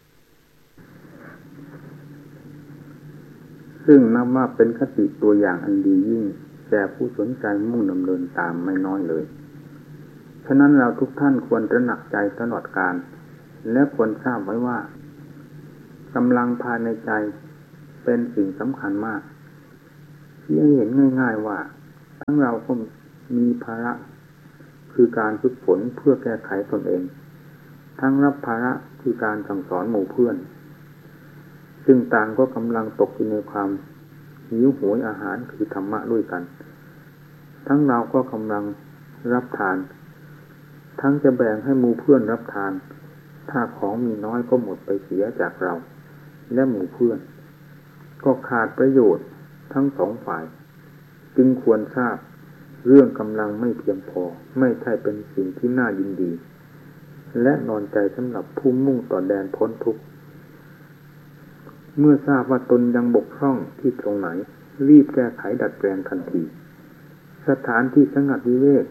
ซึ่งนับว่าเป็นคติตัวอย่างอันดียิ่งแก่ผู้สนใจมุ่งดำเนินตามไม่น้อยเลยฉะนั้นเราทุกท่านควรตระหนักใจตลอดกาลและควรทราบไว้ว่ากำลังภายในใจเป็นสิ่งสำคัญมากที่ให้เห็นง่ายๆว่าทั้งเราก็มีภาระคือการฝึกฝนเพื่อแก้ไขตนเองทั้งรับภาระคือการสั่งสอนหมู่เพื่อนซึ่งต่างก็กำลังตกอยู่ในความหิวโหยอาหารคือธรรมะด้วยกันทั้งเราก็กำลังรับทานทั้งจะแบ่งให้หมู่เพื่อนรับทานถ้าของมีน้อยก็หมดไปเสียจากเราและหมู่เพื่อนก็ขาดประโยชน์ทั้งสองฝ่ายจึงควรทราบเรื่องกำลังไม่เพียงพอไม่ใช่เป็นสิ่งที่น่ายินดีและนอนใจสำหรับผู้มุ่งต่อแดนพ้นทุกข์เมื่อทราบว่าตนยังบกพร่องที่ตรงไหนรีบแก้ไขดัดแปลงทันทีสถานที่สงัดวิเวก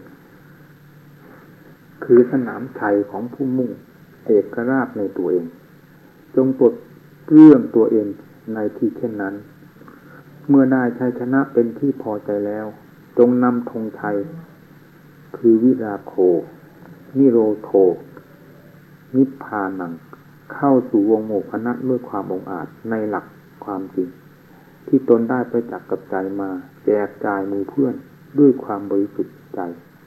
คือสนามชัยของผู้มุ่งเอกราชในตัวเองจงปลดเรื่องตัวเองในที่เช่นนั้นเมื่อได้ชัยชนะเป็นที่พอใจแล้วจงนำธงชัยคือวิราโคนิโรโธนิพพานังเข้าสู่วงโมฆะด้วยความองอาจในหลักความจริงที่ตนได้ไปจักกับใจมาแจกจ่ายหมู่เพื่อนด้วยความบริสุทธิ์ใจ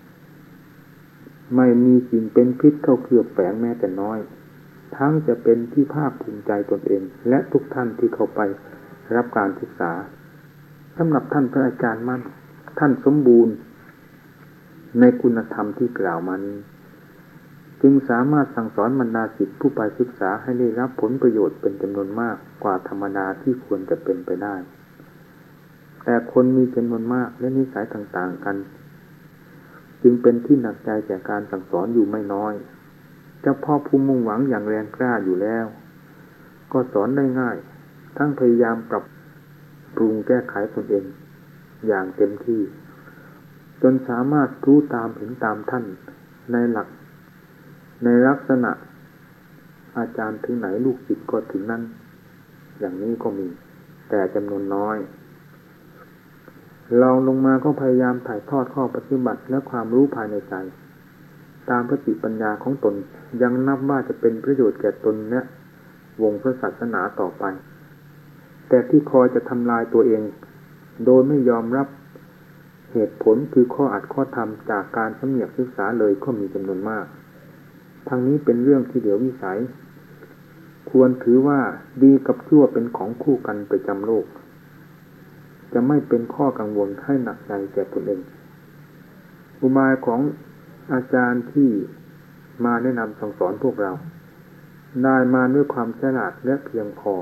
ไม่มีสิ่งเป็นพิษเข้าเคลือบแฝงแม้แต่น้อยทั้งจะเป็นที่ภาคภูมิใจตนเองและทุกท่านที่เข้าไปรับการศึกษาสำหรับท่านพระอาจารย์มั่นท่านสมบูรณ์ในคุณธรรมที่กล่าวมานี้จึงสามารถสั่งสอนบรรดาศิษย์ผู้ไปศึกษาให้ได้รับผลประโยชน์เป็นจำนวนมากกว่าธรรมดาที่ควรจะเป็นไปได้แต่คนมีจำนวนมากและนิสัยต่างๆกันจึงเป็นที่หนักใจแก่การสั่งสอนอยู่ไม่น้อยเฉพาะผู้มุ่งหวังอย่างแรงกล้าอยู่แล้วก็สอนได้ง่ายทั้งพยายามปรับปรุงแก้ไขตนเองอย่างเต็มที่จนสามารถรู้ตามเห็นตามท่านในหลักในลักษณะอาจารย์ถึงไหนลูกศิษย์ก็ถึงนั้นอย่างนี้ก็มีแต่จำนวนน้อยเราลงมาก็พยายามถ่ายทอดข้อปฏิบัติและความรู้ภายในใจตามสติปัญญาของตนยังนับว่าจะเป็นประโยชน์แก่ตนและวงพระศาสนาต่อไปแต่ที่คอยจะทำลายตัวเองโดยไม่ยอมรับเหตุผลคือข้ออัดข้อธรรมจากการสำเนียกศึกษาเลยก็มีจำนวนมากทั้งนี้เป็นเรื่องที่เหลือวิสัยควรถือว่าดีกับชั่วเป็นของคู่กันประจำโลกจะไม่เป็นข้อกังวลให้หนักใจแก่ตนเองอุบายของอาจารย์ที่มาแนะนำสั่งสอนพวกเราได้มาด้วยความฉลาดและเพียงพอ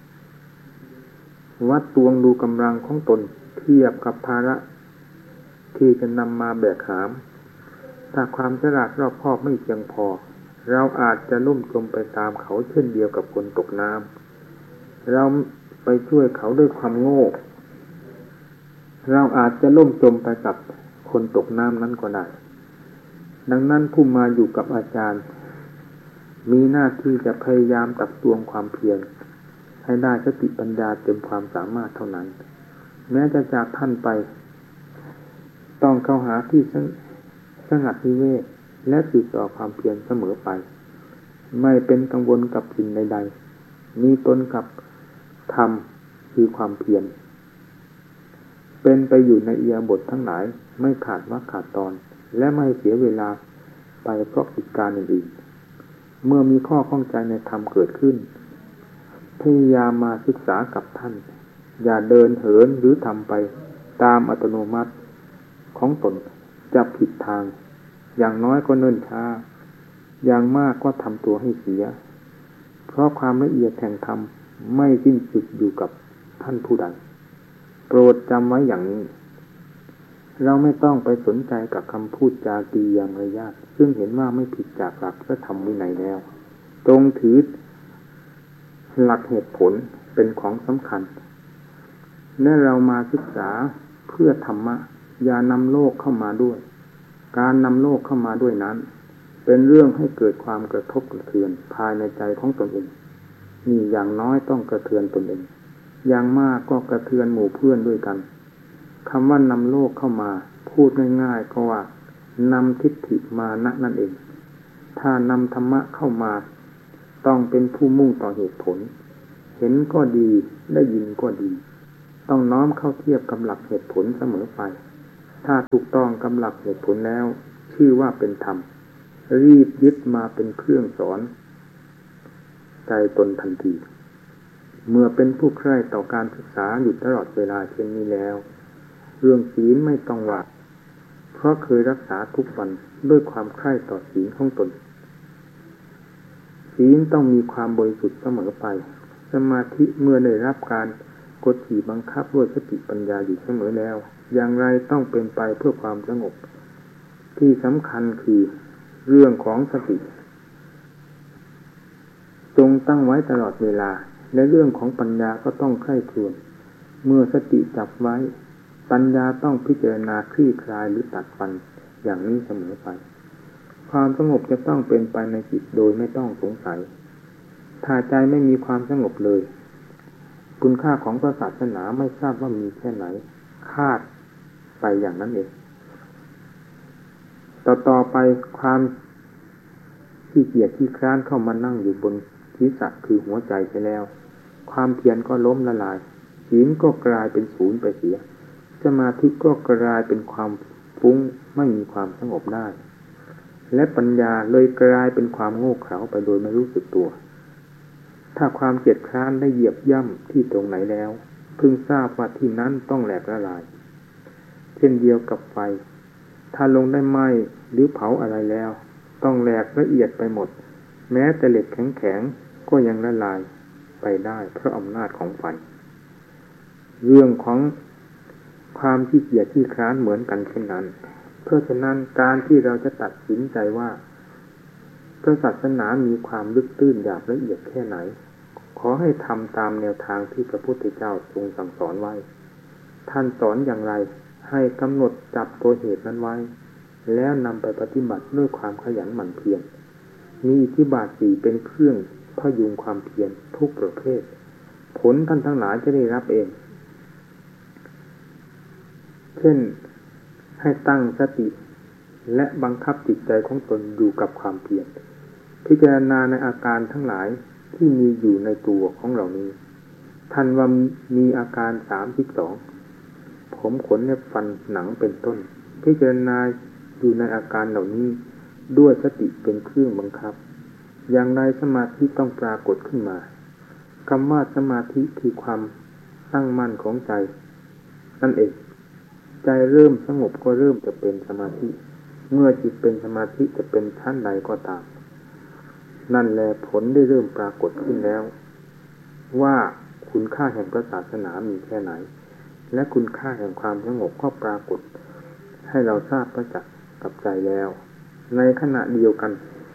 วัดตวงดูกำลังของตนเทียบกับภาระที่จะนำมาแบกหามถ้าความฉลาดรอบคอบไม่เพียงพอเราอาจจะล่มจมไปตามเขาเช่นเดียวกับคนตกน้ำเราไปช่วยเขาด้วยความโง่เราอาจจะล่มจมไปกับคนตกน้ำนั้นก็ได้ดังนั้นผู้มาอยู่กับอาจารย์มีหน้าที่จะพยายามตักตวงความเพียรให้ได้สติปัญญาเต็มความสามารถเท่านั้นแม้จะจากท่านไปต้องเข้าหาที่สงัดวิเวกและสืบต่อความเพียรเสมอไปไม่เป็นกังวลกับสิ่งใดๆมีตนกับธรรมคือความเพียรเป็นไปอยู่ในอิริยาบถทั้งหลายไม่ขาดวรรคขาดตอนและไม่เสียเวลาไปเพราะกิจการอื่นๆเมื่อมีข้อข้องใจในธรรมเกิดขึ้นพยายามมาศึกษากับท่านอย่าเดินเหินหรือทำไปตามอัตโนมัติของตนจะผิดทางอย่างน้อยก็เนิ่นช้าอย่างมากก็ทำตัวให้เสียเพราะความละเอียดแห่งธรรมไม่สิ้นสุดอยู่กับท่านผู้ใดโปรดจำไว้อย่างนี้เราไม่ต้องไปสนใจกับคำพูดจากิริยามารยาทซึ่งเห็นว่าไม่ผิดจากหลักพระธรรมวินัยแล้วจงถือหลักเหตุผลเป็นของสำคัญและเรามาศึกษาเพื่อธรรมะอย่านำโลกเข้ามาด้วยการนำโลกเข้ามาด้วยนั้นเป็นเรื่องให้เกิดความกระทบกระเทือนภายในใจของตนเองนี่อย่างน้อยต้องกระเทือนตนเองอย่างมากก็กระเทือนหมู่เพื่อนด้วยกันคำว่านำโลกเข้ามาพูดง่ายๆก็ว่านำทิฏฐิมานะนั่นเองถ้านำธรรมะเข้ามาต้องเป็นผู้มุ่งต่อเหตุผลเห็นก็ดีได้ยินก็ดีต้องน้อมเข้าเทียบกับหลักเหตุผลเสมอไปถ้าถูกต้องกับหลักเหตุผลแล้วชื่อว่าเป็นธรรมรีบยึดมาเป็นเครื่องสอนใจตนทันทีเมื่อเป็นผู้ใคร่ต่อการศึกษาอยู่ตลอดเวลาเช่นนี้แล้วเรื่องศีลไม่ต้องว่าเพราะเคยรักษาทุกวันด้วยความใคร่ต่อศีลของตนศีลต้องมีความบริสุทธิ์เสมอไปสมาธิเมื่อได้รับการกดขี่บังคับด้วยสติปัญญาอยู่เสมอแล้วอย่างไรต้องเป็นไปเพื่อความสงบที่สำคัญคือเรื่องของสติจงตั้งไว้ตลอดเวลาและเรื่องของปัญญาก็ต้องใคร่ครวญเมื่อสติจับไว้ปัญญาต้องพิจารณาคลี่คลายหรือตัดฟันอย่างนี้เสมอไปความสงบจะต้องเป็นไปในจิตโดยไม่ต้องสงสัยถ้าใจไม่มีความสงบเลยคุณค่าของศาสนาไม่ทราบว่ามีแค่ไหนคาดไปอย่างนั้นเองต่อไปความขี้เกียจขี้คร้านเข้ามานั่งอยู่บนศีรษะคือหัวใจไปแล้วความเพียรก็ล้มละลายศีลก็กลายเป็นศูนย์ไปเสียสมาธิก็กลายเป็นความฟุ้งไม่มีความสงบได้และปัญญาเลยกลายเป็นความโง่เขลาไปโดยไม่รู้สึกตัวถ้าความเกียจคร้านได้เหยียบย่ำที่ตรงไหนแล้วพึงทราบว่าที่นั้นต้องแหลกละลายเช่นเดียวกับไฟถ้าลงได้ไหม้หรือเผาอะไรแล้วต้องแหลกละเอียดไปหมดแม้แต่เหล็กแข็งๆก็ยังละลายไปได้เพราะอำนาจของไฟเรื่องของความขี้เกียจขี้คร้านเหมือนกันเช่นนั้นเพราะฉะนั้นการที่เราจะตัดสินใจว่าพระศาสนามีความลึกตื้นหยาบละเอียดแค่ไหนขอให้ทำตามแนวทางที่พระพุทธเจ้าทรงสั่งสอนไว้ท่านสอนอย่างไรให้กำหนดจับตัวเหตุนั้นไว้แล้วนำไปปฏิบัติด้วยความขยันหมั่นเพียรมีอิทธิบาท4เป็นเครื่องพยุงความเพียรทุกประเภทผลท่านทั้งหลายจะได้รับเองเช่นให้ตั้งสติและบังคับจิตใจของตนอยู่กับความเพียรพิจารณาในอาการทั้งหลายที่มีอยู่ในตัวของเรานี้ท่านว่ามีอาการ32ผมขนเล็บฟันหนังเป็นต้นพิจารณาอยู่ในอาการเหล่านี้ด้วยสติเป็นเครื่องบังคับอย่างไรสมาธิต้องปรากฏขึ้นมาคำว่าสมาธิคือความตั้งมั่นของใจนั่นเองใจเริ่มสงบก็เริ่มจะเป็นสมาธิเมื่อจิตเป็นสมาธิจะเป็นชั้นใดก็ตามนั่นแหละผลได้เริ่มปรากฏขึ้นแล้วว่าคุณค่าแห่งพระศาสนามีแค่ไหนและคุณค่าแห่งความสงบก็ปรากฏให้เราทราบประจักษ์กับใจแล้วในขณะเดียวกัน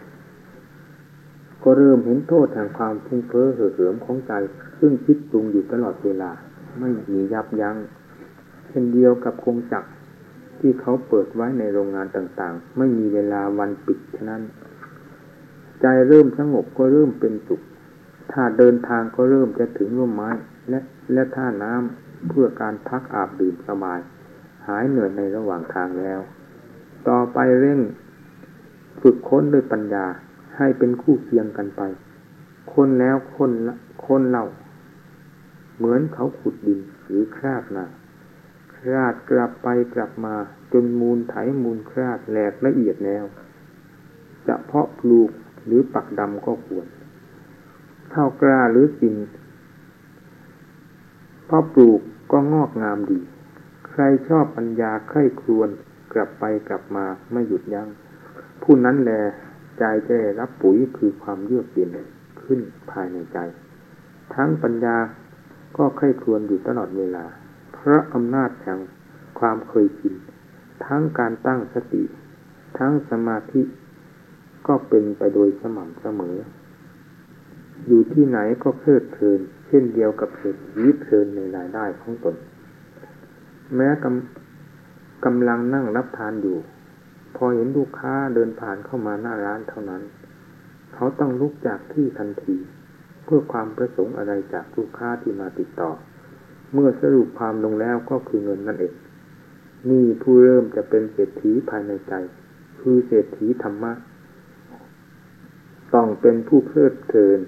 ก็เริ่มเห็นโทษแห่งความฟุ้งเฟ้อเห่อเหิมของใจซึ่งคิดปรุงอยู่ตลอดเวลาไม่มียับยั้งเช่นเดียวกับกงจักรที่เขาเปิดไว้ในโรงงานต่างๆไม่มีเวลาวันปิดฉะนั้นใจเริ่มสงบก็เริ่มเป็นสุขถ้าเดินทางก็เริ่มจะถึงร่มไม้และท่าน้ำเพื่อการพักอาบดื่มสบายหายเหนื่อยในระหว่างทางแล้วต่อไปเร่งฝึกค้นด้วยปัญญาให้เป็นคู่เคียงกันไปค้นแล้วค้นเล่าเหมือนเขาขุดดินหรือคราดนาคราดกลับไปกลับมาจนมูลไถมูลคราดแหลกละเอียดแล้วจะเพาะปลูกหรือปักดำก็ควรข้าวกล้าหรือสิ่งเพาะปลูกก็งอกงามดีใครชอบปัญญาใคร่ครวญกลับไปกลับมาไม่หยุดยั้งผู้นั้นแลใจจะได้รับปุ๋ยคือความเยือกเย็นคืขึ้นภายในใจทั้งปัญญาก็ใคร่ครวญอยู่ตลอดเวลาเพราะอำนาจแห่งความเคยชินทั้งการตั้งสติทั้งสมาธิก็เป็นไปโดยสม่ำเสมออยู่ที่ไหนก็เพลิดเพลินเช่นเดียวกับเศรษฐีเพลินในรายได้ของตนแม้กำลังนั่งรับทานอยู่พอเห็นลูกค้าเดินผ่านเข้ามาหน้าร้านเท่านั้นเขาต้องลุกจากที่ทันทีเพื่อความประสงค์อะไรจากลูกค้าที่มาติดต่อเมื่อสรุปความลงแล้วก็คือเงินนั่นเองนี่ผู้เริ่มจะเป็นเศรษฐีภายในใจคือเศรษฐีธรรมะต้องเป็นผู้เพลิดเพลิน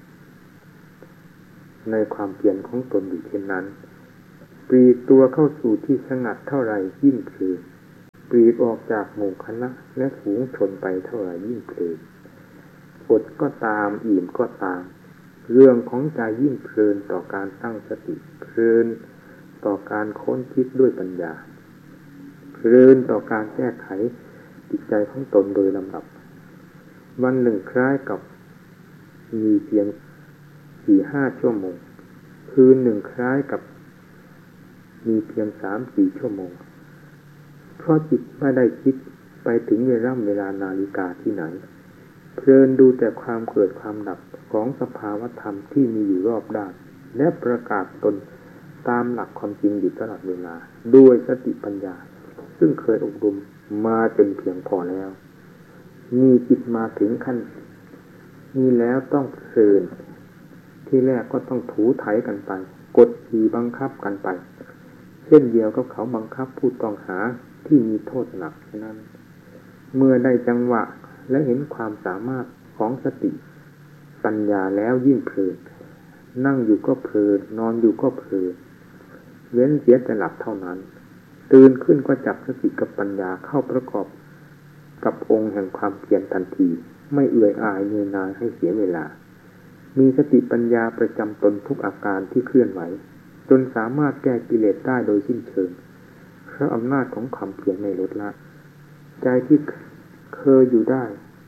ในความเพียรของตนอยู่เช่นนั้นปลีกตัวเข้าสู่ที่สงัดเท่าไรยิ่งเพลินปลีกออกจากหมู่คณะและฝูงชนไปเท่าไรยิ่งเพลินอดก็ตามอิ่มก็ตามเรื่องของใจยิ่งเพลินต่อการตั้งสติเพลินต่อการค้นคิดด้วยปัญญาเพลินต่อการแก้ไขจิตใจของตนโดยลำดับวันหนึ่งคล้ายกับมีเพียง 4-5 ชั่วโมงคืนหนึ่งคล้ายกับมีเพียง 3-4 ชั่วโมงเพราะจิตไม่ได้คิดไปถึงเวลานาฬิกาที่ไหนเพลินดูแต่ความเกิดความดับของสภาวธรรมที่มีอยู่รอบด้านและประกาศตนตามหลักความจริงอยู่ตลอดเวลาด้วยสติปัญญาซึ่งเคยอบรมมาจนเพียงพอแล้วมีจิตมาถึงขั้นนี้แล้วต้องเพลินที่แรกก็ต้องถูไถกันไปกดขี่บังคับกันไปเช่นเดียวกับเขาบังคับผู้ต้องหาที่มีโทษหนักฉะนั้นเมื่อได้จังหวะและเห็นความสามารถของสติปัญญาแล้วยิ่งเพลินนั่งอยู่ก็เพลินนอนอยู่ก็เพลินเว้นเสียแต่หลับเท่านั้นตื่นขึ้นก็จับสติกับปัญญาเข้าประกอบกับองค์แห่งความเพียรทันทีไม่เอื่อยอายเนื่อยนายให้เสียเวลามีสติปัญญาประจำตนทุกอาการที่เคลื่อนไหวจนสามารถแก้กิเลสได้โดยสิ้นเชิงเพราะอำนาจของความเพียรไม่ลดละใจที่เคยอยู่ได้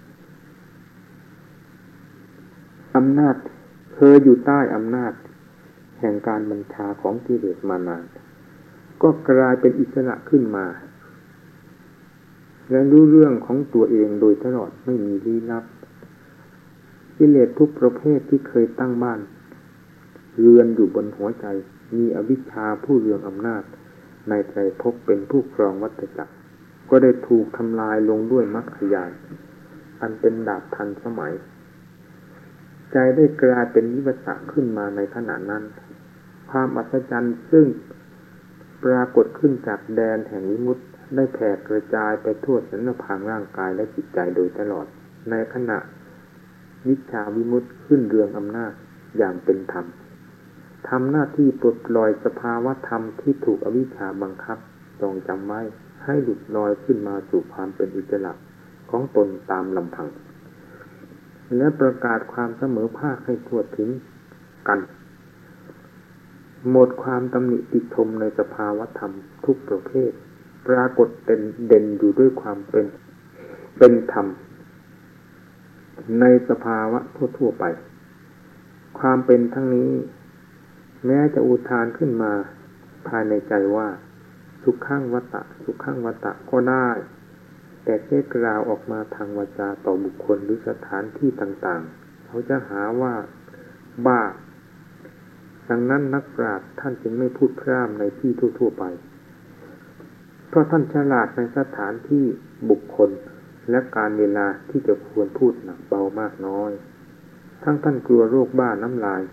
อำนาจเคยอยู่ใต้อำนาจแห่งการบัญชาของกิเลสมานานก็กลายเป็นอิสระขึ้นมาและรู้เรื่องของตัวเองโดยตลอดไม่มีลี้ลับกิเลสทุกประเภทที่เคยตั้งบ้านเรือนอยู่บนหัวใจมีอวิชชาผู้เรืองอำนาจในใจภพเป็นผู้ครองวัฏจักรก็ได้ถูกทำลายลงด้วยมรรคญาณอันเป็นดาบทันสมัยใจได้กลายเป็นวิวัฒะขึ้นมาในขณะนั้นความอัศจรรย์ซึ่งปรากฏขึ้นจากแดนแห่งวิมุตติได้แผ่กระจายไปทั่วสรรพางร่างกายและจิตใจโดยตลอดในขณะวิชาวิมุตติขึ้นเรืองอำนาจอย่างเป็นธรรมทำหน้าที่ปลดปล่อยสภาวะธรรมที่ถูกอวิชชาบังคับจงจำไว้ให้หลุดลอยขึ้นมาสู่ความเป็นอิสระของตนตามลำพังและประกาศความเสมอภาคให้ทั่วถึงกันหมดความตำหนิติชมในสภาวะธรรมทุกประเภทปรากฏเด่นอยู่ด้วยความเป็นธรรมในสภาวะทั่วไปความเป็นทั้งนี้แม้จะอุทานขึ้นมาภายในใจว่าสุขังวัตตะสุขังวัตตะก็ได้แต่แค่กล่าวออกมาทางวาจาต่อบุคคลหรือสถานที่ต่างๆเขาจะหาว่าบ้าดังนั้นนักปราชญ์ท่านจึงไม่พูดพร่ำในที่ทั่วๆไปเพราะท่านฉลาดในสถานที่บุคคลและการเวลาที่จะควรพูดหนักเบามากน้อยท่านกลัวโรคบ้าน้ำลาย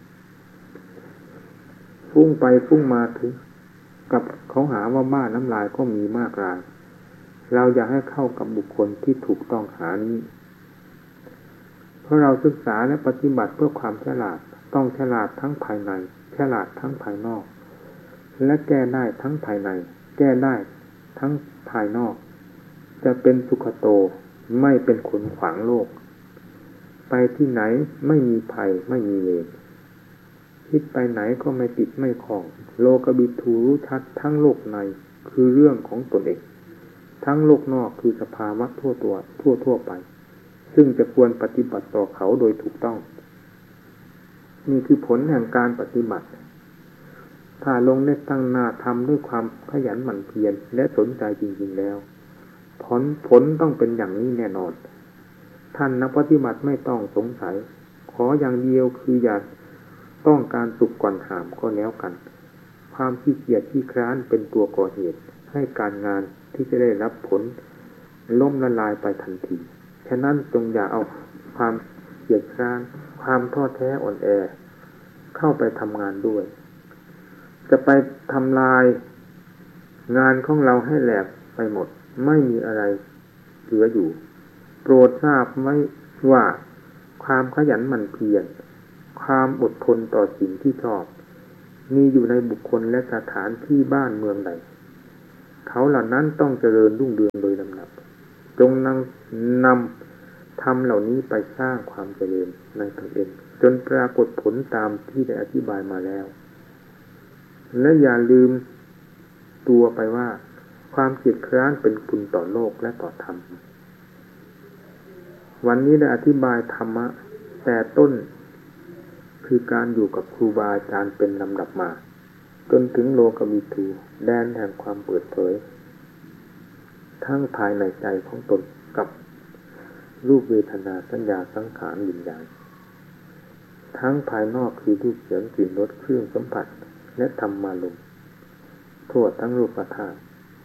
ฟุ้งไปฟุ้งมาถึงกับเขาหาว่าบ้าน้ำลายก็มีมากรายเราอยากให้เข้ากับบุคคลที่ถูกต้องหานี้เพราะเราศึกษาและปฏิบัติเพื่อความฉลาดต้องฉลาดทั้งภายในฉลาดทั้งภายนอกและแก้ได้ทั้งภายในแก้ได้ทั้งภายนอกจะเป็นสุขโตไม่เป็นขนขวางโลกไปที่ไหนไม่มีภัยไม่มีเวรคิดไปไหนก็ไม่ติดไม่คล้องโลกบิทูรู้ชัดทั้งโลกในคือเรื่องของตนเองทั้งโลกนอกคือสภาวะทั่วไปซึ่งจะควรปฏิบัติต่อเขาโดยถูกต้องนี่คือผลแห่งการปฏิบัติถ้าลงได้ตั้งหน้าทำด้วยความขยันหมั่นเพียรและสนใจจริงๆแล้วผลต้องเป็นอย่างนี้แน่นอนท่านนักปฏิบัติไม่ต้องสงสัยขออย่างเดียวคืออย่าต้องการสุขก่อนหามก็แล้วกันความขี้เกียจขี้คร้านเป็นตัวก่อเหตุให้การงานที่จะได้รับผลล่มละลายไปทันทีฉะนั้นจงอย่าเอาความเกียจคร้านความท้อแท้อ่อนแอเข้าไปทำงานด้วยจะไปทำลายงานของเราให้แหลกไปหมดไม่มีอะไรเหลืออยู่โปรดทราบไว้ว่าความขยันหมั่นเพียรความอดทนต่อสิ่งที่ชอบมีอยู่ในบุคคลและสถานที่บ้านเมืองใดเขาเหล่านั้นต้องเจริญรุ่งเรืองโดยลำดับจงนำธรรมเหล่านี้ไปสร้างความเจริญในตนเองจนปรากฏผลตามที่ได้อธิบายมาแล้วและอย่าลืมตัวไปว่าความเกียจคร้านเป็นคุณต่อโลกและต่อธรรมวันนี้ได้อธิบายธรรมะแต่ต้นคือการอยู่กับครูบาอาจารย์เป็นลำดับมาจนถึงโลกวิถูแดนแห่งความเปิดเผยทั้งภายในใจของตนกับรูปเวทนาสัญญาสังขารวิญญาณทั้งภายนอกคือรูปเสียงกลิ่นรสเครื่องสัมผัสและธรรมารมณ์ทั่วทั้งรูปธาตุ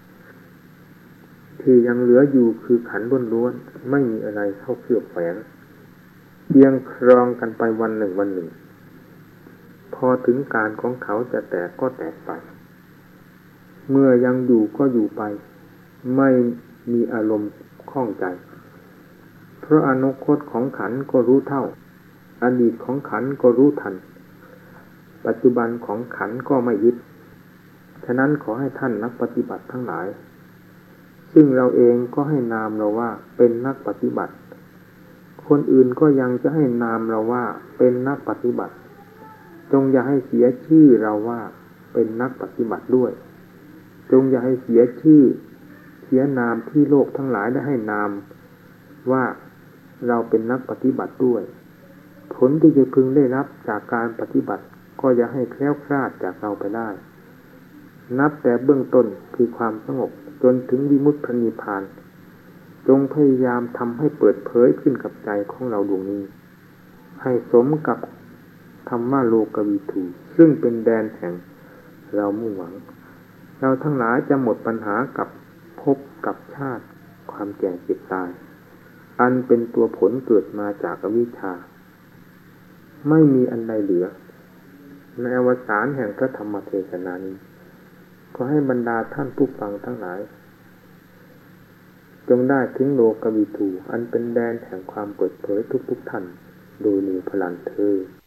ที่ยังเหลืออยู่คือขันธ์ล้วนๆไม่มีอะไรเข้าเคลือบแฝงเพียงครองกันไปวันหนึ่งวันหนึ่งพอถึงการของเขาจะแตกก็แตกไปเมื่อยังอยู่ก็อยู่ไปไม่มีอารมณ์ข้องใจเพราะอนาคตของขันธ์ก็รู้เท่าอดีตของขันธ์ก็รู้ทันปัจจุบันของขันธ์ก็ไม่ยึดฉะนั้นขอให้ท่านนักปฏิบัติทั้งหลายซึ่งเราเองก็ให้นามเราว่าเป็นนักปฏิบัติคนอื่นก็ยังจะให้นามเราว่าเป็นนักปฏิบัติจงอย่าให้เสียชื่อเราว่าเป็นนักปฏิบัติด้วยจงอย่าให้เสียชื่อเสียนามที่โลกทั้งหลายได้ให้นามว่าเราเป็นนักปฏิบัติด้วยผลที่จะพึงได้รับจากการปฏิบัติก็อย่าให้แคล้วคลาดจากเราไปได้นับแต่เบื้องต้นคือความสงบจนถึงวิมุตตินิพพานจงพยายามทำให้เปิดเผยขึ้นกับใจของเราดวงนี้ให้สมกับธรรมโลกวิถูซึ่งเป็นแดนแห่งเรามุ่งหวังเราทั้งหลายจะหมดปัญหากับภพกับชาติความแก่เจ็บตายอันเป็นตัวผลเกิดมาจากอวิชชาไม่มีอันใดเหลือในอวสานแห่งพระธรรมเทศนานี้ขอให้บรรดาท่านผู้ฟังทั้งหลายจงได้ถึงโลกวิถูอันเป็นแดนแห่งความเปิดเผยทุกท่านโดยมีพลังเถิด